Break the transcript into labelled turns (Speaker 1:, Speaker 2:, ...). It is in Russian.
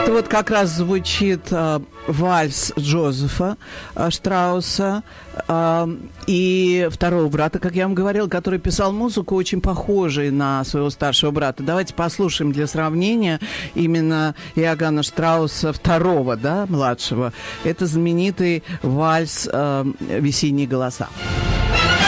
Speaker 1: Это вот как раз звучит вальс Джозефа Штрауса и второго брата, как я вам говорил, который писал музыку, очень похожей на своего старшего брата. Давайте послушаем для сравнения именно Иоганна Штрауса второго, да, младшего. Это знаменитый вальс «Весенние голоса».